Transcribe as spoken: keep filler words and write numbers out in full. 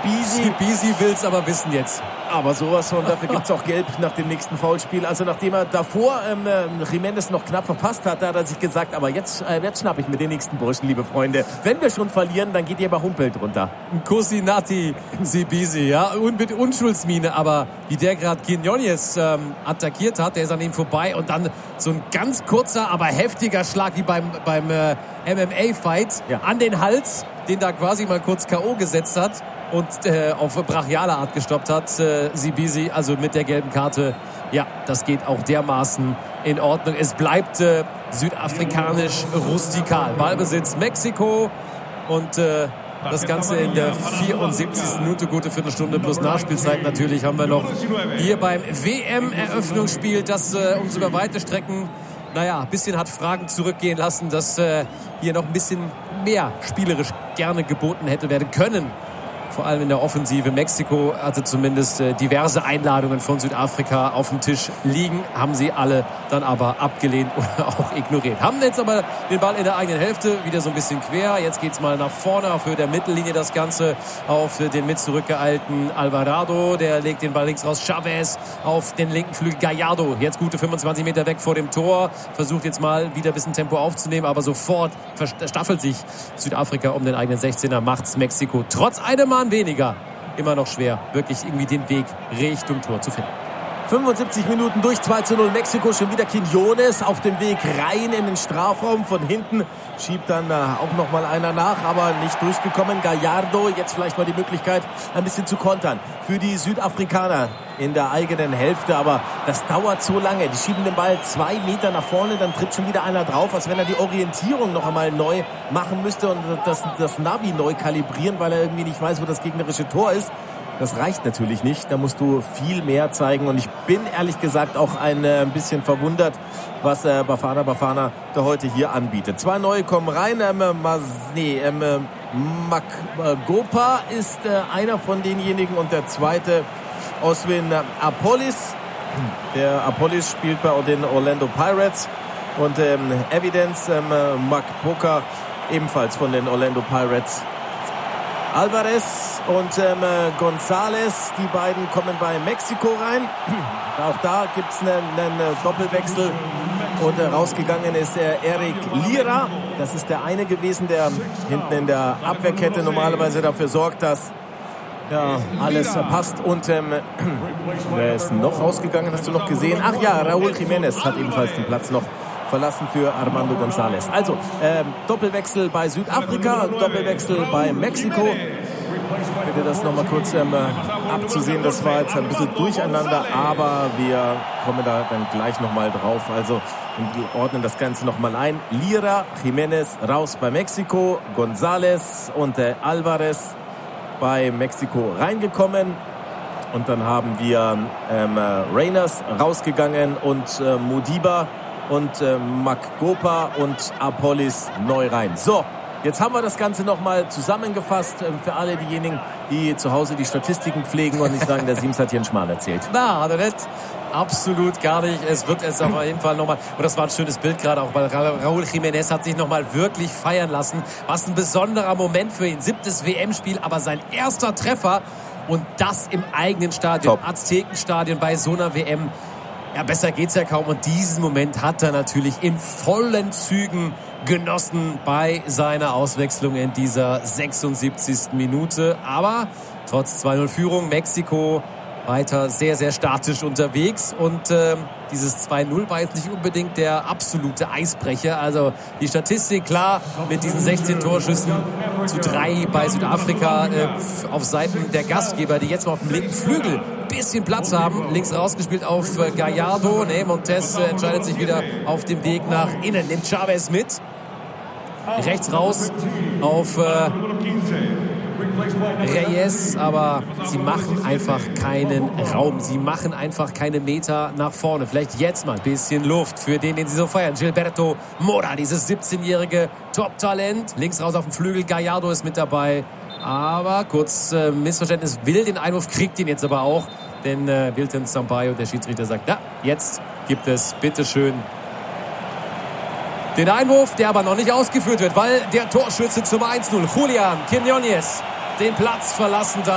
Sibisi. Sibisi will es aber wissen jetzt. Aber sowas von, dafür gibt es auch Gelb nach dem nächsten Foulspiel. Also nachdem er davor ähm, Jiménez noch knapp verpasst hat, da hat er sich gesagt, aber jetzt, äh, jetzt schnapp ich mir den nächsten Burschen, liebe Freunde. Wenn wir schon verlieren, dann geht ihr bei Humpelt runter. Kusinati Sibisi, ja, und mit Unschuldsmine, aber wie der gerade Quinones ähm, attackiert hat, der ist an ihm vorbei und dann so ein ganz kurzer, aber heftiger Schlag wie beim, beim äh, M M A-Fight ja. an den Hals, den da quasi mal kurz K O gesetzt hat und äh, auf brachiale Art gestoppt hat, äh, Sibisi, also mit der gelben Karte. Ja, das geht auch dermaßen in Ordnung. Es bleibt äh, südafrikanisch rustikal. Ballbesitz Mexiko und äh, das Ganze in der vierundsiebzigsten Minute, gute Viertelstunde plus Nachspielzeit. Natürlich haben wir noch hier beim W M-Eröffnungsspiel, das äh, uns über weite Strecken, naja, ein bisschen hat Fragen zurückgehen lassen, dass äh, hier noch ein bisschen mehr spielerisch gerne geboten hätte werden können. Vor allem in der Offensive. Mexiko hatte zumindest äh, diverse Einladungen von Südafrika auf dem Tisch liegen. Haben sie alle dann aber abgelehnt oder auch ignoriert. Haben jetzt aber den Ball in der eigenen Hälfte. Wieder so ein bisschen quer. Jetzt geht's mal nach vorne auf Höhe der Mittellinie das Ganze. Auf den mit zurückgeeilten Alvarado. Der legt den Ball links raus. Chavez auf den linken Flügel. Gallardo. Jetzt gute fünfundzwanzig Meter weg vor dem Tor. Versucht jetzt mal wieder ein bisschen Tempo aufzunehmen. Aber sofort verstaffelt sich Südafrika um den eigenen sechzehner. Macht's Mexiko trotz einem Mann weniger immer noch schwer, wirklich irgendwie den Weg Richtung Tor zu finden. fünfundsiebzig Minuten durch, zwei zu null Mexiko, schon wieder Quinones auf dem Weg rein in den Strafraum. Von hinten schiebt dann äh, auch noch mal einer nach, aber nicht durchgekommen. Gallardo, jetzt vielleicht mal die Möglichkeit, ein bisschen zu kontern für die Südafrikaner in der eigenen Hälfte, aber das dauert so lange. Die schieben den Ball zwei Meter nach vorne, dann tritt schon wieder einer drauf, als wenn er die Orientierung noch einmal neu machen müsste und das, das Navi neu kalibrieren, weil er irgendwie nicht weiß, wo das gegnerische Tor ist. Das reicht natürlich nicht, da musst du viel mehr zeigen und ich bin ehrlich gesagt auch ein äh, bisschen verwundert, was äh, Bafana Bafana da heute hier anbietet. Zwei neue kommen rein, ähm, Mas, nee, ähm, Makgopa ist äh, einer von denjenigen und der zweite Oswin Apolis. Der Apolis spielt bei den Orlando Pirates und ähm, Evidence ähm, Makgopa ebenfalls von den Orlando Pirates. Alvarez und ähm, González, die beiden kommen bei Mexiko rein. Auch da gibt es einen, einen Doppelwechsel und äh, rausgegangen ist der Eric Lira. Das ist der eine gewesen, der hinten in der Abwehrkette normalerweise dafür sorgt, dass ja, alles passt. Und ähm, wer ist noch rausgegangen? Hast du noch gesehen? Ach ja, Raúl Jiménez hat ebenfalls den Platz noch verlassen für Armando González. Also, ähm, Doppelwechsel bei Südafrika, Doppelwechsel bei Mexiko. Bitte das nochmal kurz ähm, abzusehen. Das war jetzt ein bisschen durcheinander, aber wir kommen da dann gleich nochmal drauf. Also, wir ordnen das Ganze nochmal ein. Lira, Jiménez raus bei Mexiko, González und äh, Alvarez bei Mexiko reingekommen. Und dann haben wir ähm, Reyners rausgegangen und äh, Modiba und äh, Makgopa und Apolis neu rein. So, jetzt haben wir das Ganze nochmal zusammengefasst äh, für alle diejenigen, die zu Hause die Statistiken pflegen und nicht sagen, der Siems hat hier einen Schmarrn erzählt. Na, hat er nicht. Absolut gar nicht. Es wird jetzt auf jeden Fall nochmal, und das war ein schönes Bild gerade auch, weil Raúl Jiménez hat sich nochmal wirklich feiern lassen. Was ein besonderer Moment für ihn. Siebtes W M-Spiel, aber sein erster Treffer und das im eigenen Stadion, Top. Aztekenstadion bei so einer W M. Ja, besser geht's ja kaum. Und diesen Moment hat er natürlich in vollen Zügen genossen bei seiner Auswechslung in dieser sechsundsiebzigsten Minute. Aber trotz zwei null Führung, Mexiko weiter sehr, sehr statisch unterwegs. Und äh, dieses zwei null war jetzt nicht unbedingt der absolute Eisbrecher. Also die Statistik, klar, mit diesen sechzehn Torschüssen zu drei bei Südafrika äh, auf Seiten der Gastgeber, die jetzt mal auf dem linken Flügel ein bisschen Platz haben. Links rausgespielt auf äh, Gallardo. Nee, Montes äh, entscheidet sich wieder auf dem Weg nach innen. Nimmt Chavez mit. Rechts raus auf äh, Reyes, aber sie machen einfach keinen Raum. Sie machen einfach keine Meter nach vorne. Vielleicht jetzt mal ein bisschen Luft für den, den sie so feiern. Gilberto Mora, dieses siebzehnjährige Top-Talent. Links raus auf dem Flügel. Gallardo ist mit dabei. Aber kurz äh, Missverständnis. Will den Einwurf, kriegt ihn jetzt aber auch. Denn äh, Wilton Sampaio, der Schiedsrichter, sagt, na, jetzt gibt es bitteschön den Einwurf, der aber noch nicht ausgeführt wird, weil der Torschütze zum eins null, Julián Quiñones, den Platz verlassen darf.